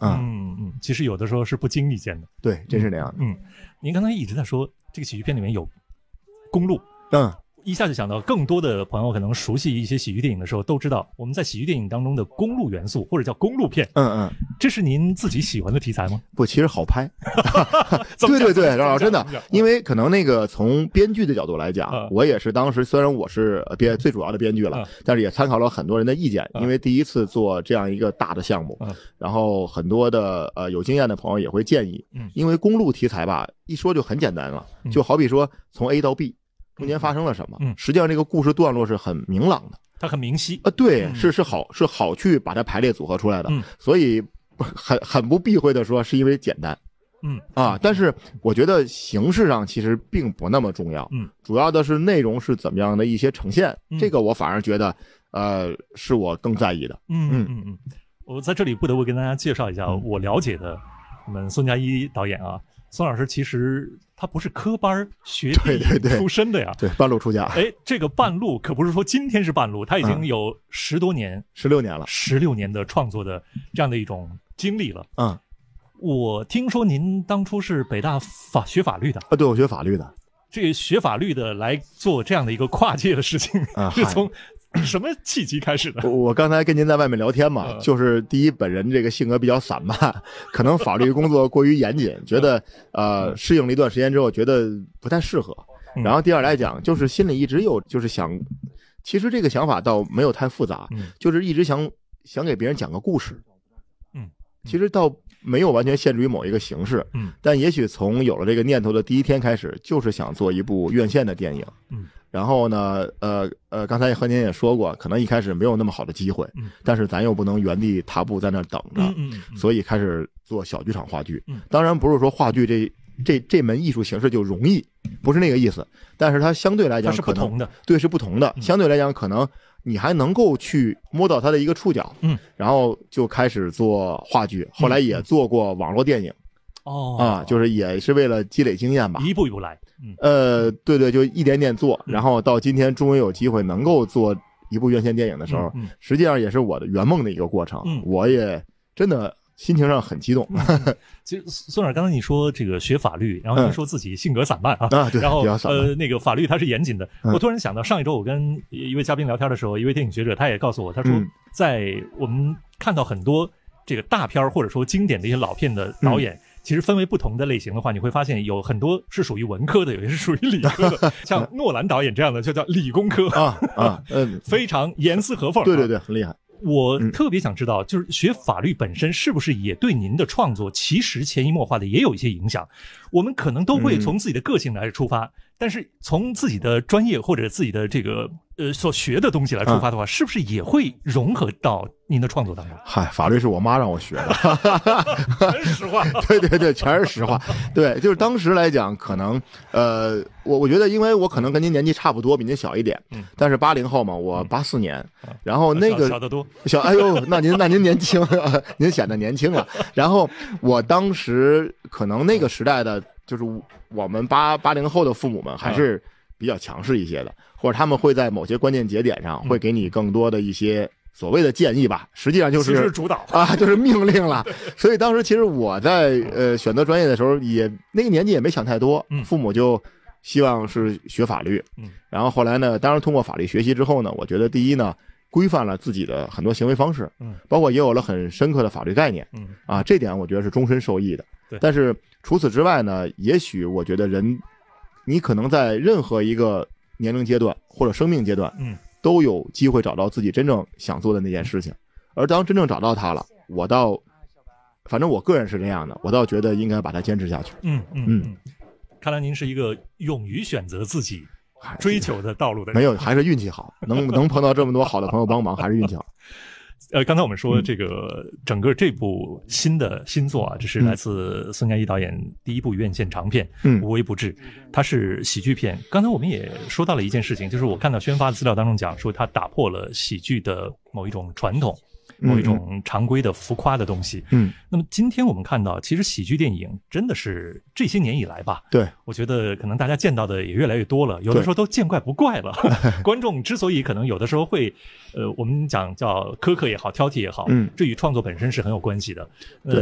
其实有的时候是不经意间的。 对，真是那样的。 您刚才一直在说这个喜剧片里面有公路，一下就想到更多的朋友可能熟悉一些喜剧电影的时候都知道，我们在喜剧电影当中的公路元素或者叫公路片，这是您自己喜欢的题材吗？ 不，其实好拍。对，然后真的，因为可能那个从编剧的角度来讲，我也是当时虽然我是最主要的编剧了，但是也参考了很多人的意见，因为第一次做这样一个大的项目，然后很多的有经验的朋友也会建议，因为公路题材吧，一说就很简单了，就好比说从 A 到 B。中间发生了什么？实际上这个故事段落是很明朗的， 它很明晰对，是好去把它排列组合出来的，所以很不避讳的说，是因为简单，但是我觉得形式上其实并不那么重要，主要的是内容是怎么样的一些呈现，这个我反而觉得是我更在意的。 我在这里不得不跟大家介绍一下我了解的我们孙佳一导演啊。孙老师其实他不是科班学弟出身的呀， 对，半路出家。 这个半路可不是说今天是半路，他已经有16年了，16年的创作的这样的一种经历了。我听说您当初是北大学法律的啊？对，我学法律的。 这个学法律的来做这样的一个跨界的事情，是从什么契机开始的？ 我刚才跟您在外面聊天嘛，就是第一，本人这个性格比较散漫，可能法律工作过于严谨，觉得适应了一段时间之后，觉得不太适合。然后第二来讲，就是心里一直有就是想，其实这个想法倒没有太复杂，就是一直想给别人讲个故事。其实倒没有完全限制于某一个形式，但也许从有了这个念头的第一天开始，就是想做一部院线的电影。然后呢，刚才和您也说过，可能一开始没有那么好的机会，但是咱又不能原地踏步在那等着，所以开始做小剧场话剧。当然不是说话剧这门艺术形式就容易，不是那个意思，但是它相对来讲它是不同的， 对，是不同的。相对来讲，可能你还能够去摸到它的一个触角，然后就开始做话剧，后来也做过网络电影。就是也是为了积累经验吧， 一步一步来。 对，就一点点做，然后到今天终于有机会能够做一部院线电影的时候，实际上也是我的圆梦的一个过程。我也真的心情上很激动。 其实孙老师刚才你说这个学法律，然后您说自己性格散漫对， 然后那个法律它是严谨的。我突然想到上一周我跟一位嘉宾聊天的时候，一位电影学者他也告诉我，他说在我们看到很多这个大片或者说经典的一些老片的导演。其实分为不同的类型的话，你会发现有很多是属于文科的，有些是属于理科的。像诺兰导演这样的就叫理工科非常严丝合缝。 对，很厉害。 我特别想知道，就是学法律本身是不是也对您的创作其实潜移默化的也有一些影响？我们可能都会从自己的个性来出发，但是从自己的专业或者自己的这个所学的东西来出发的话，是不是也会融合到您的创作当中？ 法律是我妈让我学的， 全是实话。 对，全是实话。对，就是当时来讲，可能我觉得，因为我可能跟您年纪差不多，比您小一点，但是80后嘛，我84年，然后那个小得多， 哎呦，那您年轻，您显得年轻了。然后我当时可能那个时代的，就是我们80后的父母们还是比较强势一些的，或者他们会在某些关键节点上会给你更多的一些所谓的建议吧，实际上就是主导就是命令了。所以当时其实我在选择专业的时候，也那个年纪也没想太多，父母就希望是学法律。然后后来呢，当然通过法律学习之后呢，我觉得第一呢，规范了自己的很多行为方式，包括也有了很深刻的法律概念，这点我觉得是终身受益的。但是除此之外呢，也许我觉得你可能在任何一个年龄阶段或者生命阶段，都有机会找到自己真正想做的那件事情。而当真正找到它了，反正我个人是这样的，我倒觉得应该把它坚持下去。 看来您是一个勇于选择自己追求的道路的人。 没有，还是运气好，能碰到这么多好的朋友帮忙，还是运气好。 刚才我们说这个整个这部新作啊，这是来自孙佳一导演第一部院线长片《无微不至》，它是喜剧片。刚才我们也说到了一件事情，就是我看到宣发的资料当中讲说，它打破了喜剧的某一种传统，某一种常规的浮夸的东西。那么今天我们看到，其实喜剧电影真的是这些年以来吧， 对，我觉得可能大家见到的也越来越多了，有的时候都见怪不怪了。观众之所以可能有的时候会我们讲叫苛刻也好，挑剔也好，这与创作本身是很有关系的。